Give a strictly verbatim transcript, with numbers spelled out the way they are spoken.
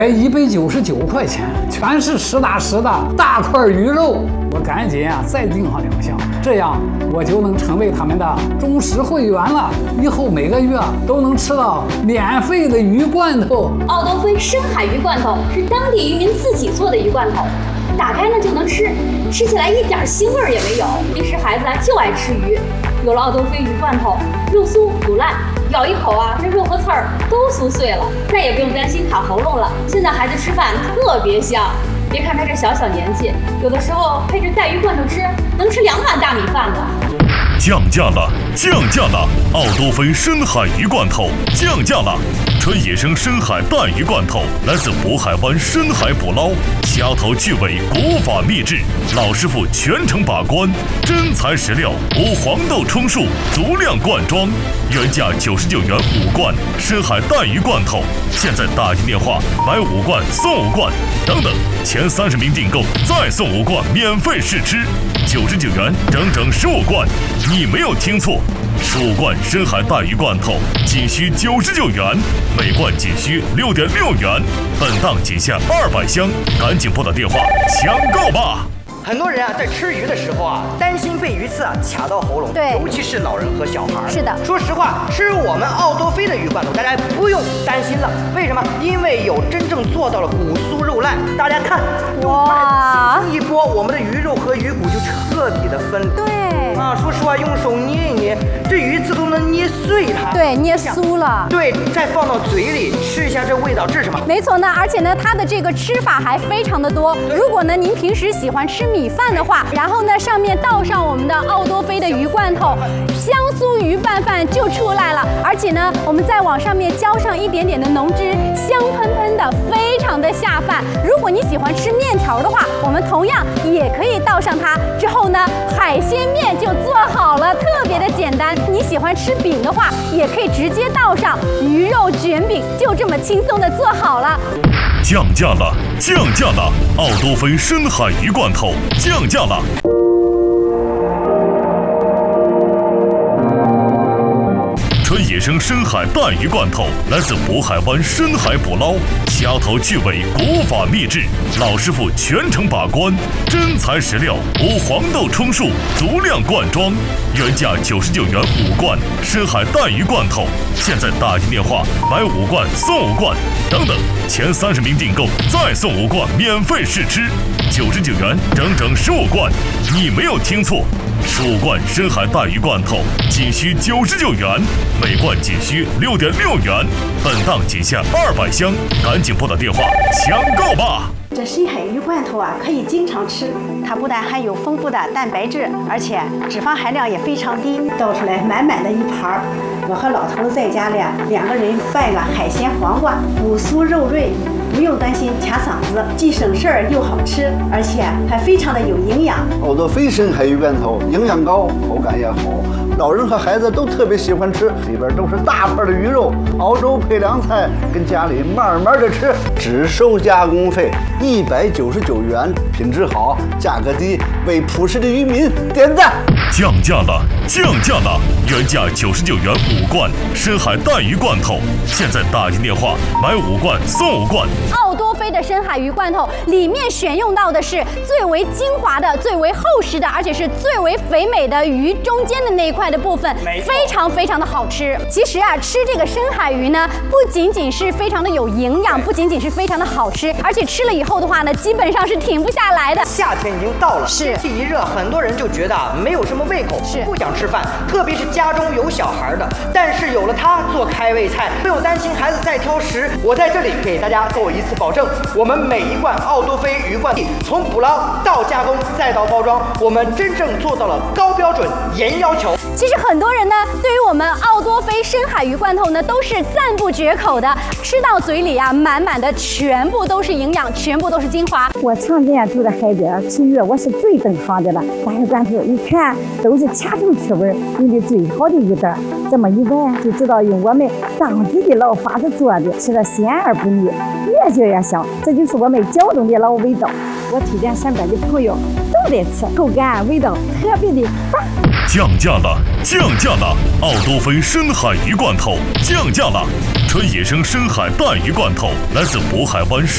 哎，一百九十九块钱，全是实打实的大块鱼肉，我赶紧啊再订上两箱，这样我就能成为他们的忠实会员了。以后每个月都能吃到免费的鱼罐头。 奥多菲深海鱼罐头是当地渔民自己做的鱼罐头，打开呢就能吃，吃起来一点腥味也没有。平时孩子啊就爱吃鱼，有了奥多菲鱼罐头，肉酥不烂。 咬一口啊，这肉和刺儿都酥碎了，再也不用担心卡喉咙了。现在孩子吃饭特别香，别看他这小小年纪，有的时候配着带鱼罐头吃，能吃两碗大米饭的。 降价了，降价了！奥多菲深海鱼罐头降价了，纯野生深海带鱼罐头，来自渤海湾深海捕捞，掐头去尾，古法秘制，老师傅全程把关，真材实料，无黄豆充数，足量灌装，原价九十九元五罐深海带鱼罐头，现在打进电话买五罐送五罐，等等，前三十名订购再送五罐免费试吃，九十九元整整十五罐。 你没有听错，十五罐深海带鱼罐头仅需九十九元，每罐仅需六点六元，本档仅限二百箱，赶紧拨打电话抢购吧！ 很多人啊，在吃鱼的时候啊，担心被鱼刺啊卡到喉咙， 对， 尤其是老人和小孩。 是的， 说实话，吃我们奥多菲的鱼罐头，大家不用担心了。为什么？因为有真正做到了骨酥肉烂。大家看，用筷子轻轻一拨，我们的鱼肉和鱼骨就彻底的分离。 对啊，说实话，用手捏一捏，这鱼刺都能捏碎它。 对，捏酥了。 对，再放到嘴里吃一下，这味道，这是什么？ 没错呢，而且呢，它的这个吃法还非常的多。如果呢，您平时喜欢吃米饭的话，然后呢，上面倒上我们的奥多菲的鱼罐头，香酥鱼拌饭就出来了。而且呢，我们再往上面浇上一点点的浓汁，香喷喷的，非常的下饭。如果你喜欢吃面条的话，我们同样也可以倒上它。之后呢，海鲜面就做好了，特别的简单。你喜欢吃饼的话，也可以直接倒上鱼肉卷饼，就这么轻松的做好了。 降价了，降价了！奥多菲深海鱼罐头降价了。纯野生深海带鱼罐头，来自渤海湾深海捕捞，掐头去尾，古法秘制，老师傅全程把关，真材实料，无黄豆充数，足量灌装，原价九十九元五罐深海带鱼罐头，现在打进电话买五罐送五罐，等等，前三十名订购再送五罐免费试吃，九十九元整整十五罐，你没有听错。 十五罐深海带鱼罐头仅需九十九元，每罐仅需六点六元，本档仅限二百箱，赶紧拨打电话抢购吧！ 这深海鱼罐头啊，可以经常吃，它不但含有丰富的蛋白质，而且脂肪含量也非常低。倒出来满满的一盘儿，我和老头在家里啊，两个人拌个海鲜黄瓜，骨酥肉润。 不用担心卡嗓子，既省事儿又好吃，而且还非常的有营养。 奥多菲深海鱼罐头营养高，口感也好，老人和孩子都特别喜欢吃。里边都是大块的鱼肉，熬粥配凉菜，跟家里慢慢的吃，只收加工费一百九十九元，品质好，价格低，为朴实的渔民点赞。 降价了，降价了！原价九十九元五罐深海带鱼罐头，现在打进电话买五罐送五罐。 奥多菲的深海鱼罐头里面选用到的是最为精华的、最为厚实的，而且是最为肥美的鱼中间的那一块的部分，非常非常的好吃。其实啊，吃这个深海鱼呢，不仅仅是非常的有营养，不仅仅是非常的好吃，而且吃了以后的话呢，基本上是停不下来的。 夏天已经到了， 是天气一热，很多人就觉得啊没有什么胃口， 是不想吃饭，特别是家中有小孩的。但是有了它做开胃菜，不用担心孩子再挑食。我在这里给大家做一次保证。 我们每一罐奥多菲鱼罐，从捕捞到加工再到包装，我们真正做到了高标准、严要求。 其实很多人呢，对于我们奥多菲深海鱼罐头呢，都是赞不绝口的。吃到嘴里啊，满满的全部都是营养，全部都是精华。 我常年住在海边吃鱼，我是最懂行的了。大鱼罐头一看都是掐头去尾，用的最好的鱼蛋，这么一闻就知道用我们当地的老法子做的，吃的鲜而不腻，越嚼越香。 这就是我们胶东的老味道，我推荐身边的朋友都得吃，口感味道特别的棒。 降价了，降价了！奥多菲深海鱼罐头降价了，纯野生深海带鱼罐头，来自渤海湾。